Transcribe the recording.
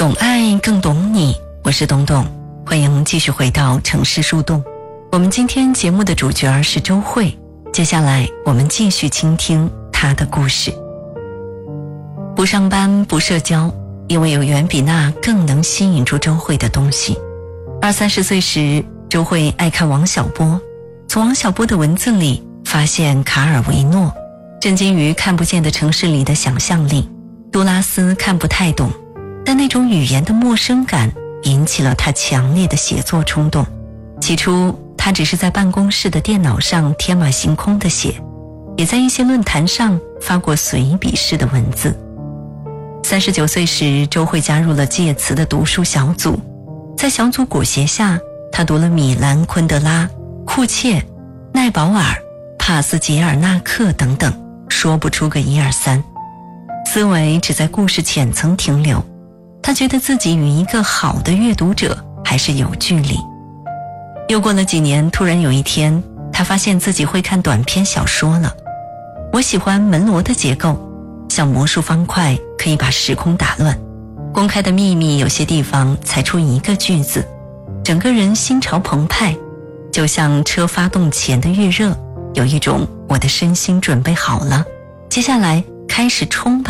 懂爱更懂你，我是董董，欢迎继续回到城市树洞。我们今天节目的主角是周慧，接下来我们继续倾听她的故事。不上班不社交，因为有远比那更能吸引住周慧的东西。20-30岁时，周慧爱看王小波，从王小波的文字里发现卡尔维诺，震惊于看不见的城市里的想象力。杜拉斯看不太懂，但那种语言的陌生感引起了他强烈的写作冲动。起初他只是在办公室的电脑上天马行空地写，也在一些论坛上发过随笔式的文字。39岁时，周慧加入了介词的读书小组，在小组裹挟下，他读了米兰昆德拉、库切、奈保尔、帕斯捷尔纳克等等，说不出个一二三。思维只在故事浅层停留，他觉得自己与一个好的阅读者还是有距离。又过了几年，突然有一天，他发现自己会看短篇小说了。我喜欢门罗的结构，像魔术方块可以把时空打乱，公开的秘密有些地方才出一个句子，整个人心潮澎湃，就像车发动前的预热，有一种我的身心准备好了，接下来开始冲吧